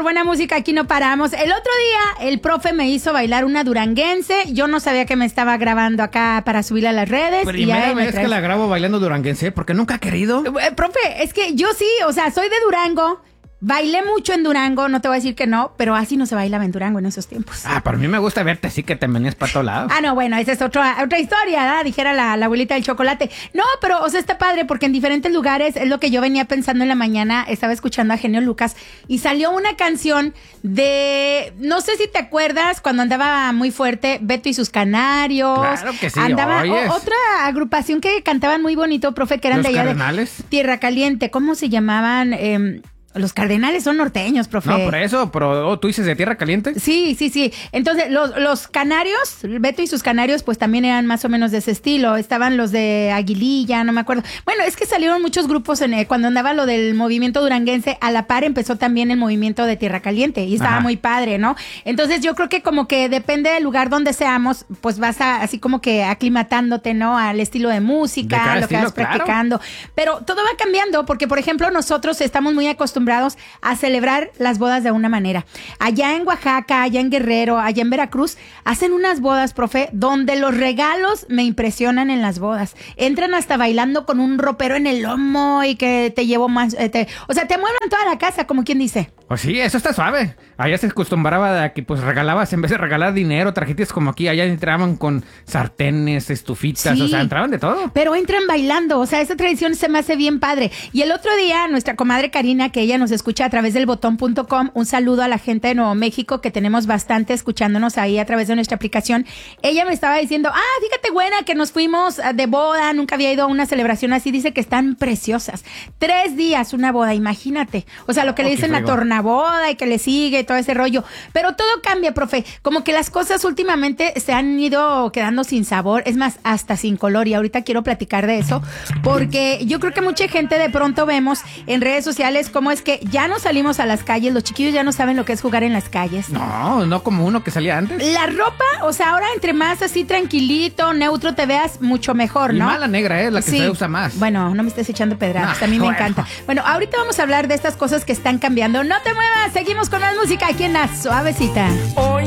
buena música, aquí no paramos. El otro día el profe me hizo bailar una duranguense. Yo no sabía que me estaba grabando acá para subirla a las redes. Primera vez que la grabo bailando duranguense, porque nunca ha querido. Profe, es que yo sí, o sea, soy de Durango. Bailé mucho en Durango, no te voy a decir que no, pero así no se bailaba en Durango en esos tiempos. Para mí me gusta verte así que te meneas para todos lados. No, bueno, esa es otra historia, ¿verdad? Dijera la abuelita del chocolate. No, pero, o sea, está padre porque en diferentes lugares es lo que yo venía pensando en la mañana. Estaba escuchando a Genio Lucas y salió una canción de, no sé si te acuerdas, cuando andaba muy fuerte Beto y sus Canarios. Claro que sí, andaba otra agrupación que cantaban muy bonito, profe, que eran ¿Los de allá Cardenales? de Tierra Caliente. ¿Cómo se llamaban? Los Cardenales son norteños, profe. No, por eso, pero ¿tú dices de Tierra Caliente? Sí. Entonces, los Canarios, Beto y sus Canarios, pues también eran más o menos de ese estilo. Estaban los de Aguililla, no me acuerdo. Bueno, es que salieron muchos grupos cuando andaba lo del movimiento duranguense. A la par empezó también el movimiento de Tierra Caliente y estaba muy padre, ¿no? Entonces, yo creo que como que depende del lugar donde seamos, pues vas así como que aclimatándote, ¿no? Al estilo de música, lo que vas practicando. Pero todo va cambiando porque, por ejemplo, nosotros estamos muy acostumbrados a celebrar las bodas de una manera. Allá en Oaxaca, allá en Guerrero, allá en Veracruz, hacen unas bodas, profe, donde los regalos me impresionan en las bodas. Entran hasta bailando con un ropero en el lomo y que te llevo más... o sea, te mueven toda la casa, como quien dice. Pues sí, eso está suave. Allá se acostumbraba a que pues regalabas, en vez de regalar dinero, tarjetas como aquí, allá entraban con sartenes, estufitas, o sea, entraban de todo. Pero entran bailando, o sea, esa tradición se me hace bien padre. Y el otro día, nuestra comadre Karina, que ella nos escucha a través del botón.com, un saludo a la gente de Nuevo México, que tenemos bastante escuchándonos ahí a través de nuestra aplicación. Ella me estaba diciendo, fíjate, buena, que nos fuimos de boda, nunca había ido a una celebración así, dice que están preciosas. 3 días una boda, imagínate. O sea, lo que le dicen la tornaboda y que le sigue todo ese rollo. Pero todo cambia, profe. Como que las cosas últimamente se han ido quedando sin sabor, es más, hasta sin color. Y ahorita quiero platicar de eso, porque yo creo que mucha gente de pronto vemos en redes sociales cómo es que ya no salimos a las calles, los chiquillos ya no saben lo que es jugar en las calles. No como uno que salía antes. La ropa, o sea, ahora entre más así tranquilito, neutro te veas, mucho mejor, ¿no? Y mala negra, la que se usa más. Bueno, no me estés echando pedradas, a mí me encanta. Bueno, ahorita vamos a hablar de estas cosas que están cambiando. No te muevas, seguimos con más música aquí en La Suavecita.